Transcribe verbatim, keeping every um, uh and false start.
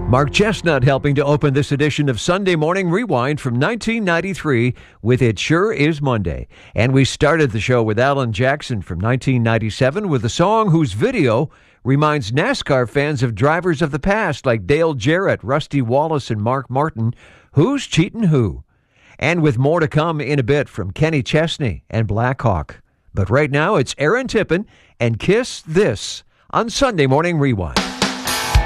Mark Chestnut helping to open this edition of Sunday Morning Rewind from nineteen ninety-three with It Sure Is Monday. And we started the show with Alan Jackson from nineteen ninety-seven with a song whose video reminds NASCAR fans of drivers of the past like Dale Jarrett, Rusty Wallace, and Mark Martin. Who's cheating who? And with more to come in a bit from Kenny Chesney and Black Hawk. But right now it's Aaron Tippin and Kiss This on Sunday Morning Rewind.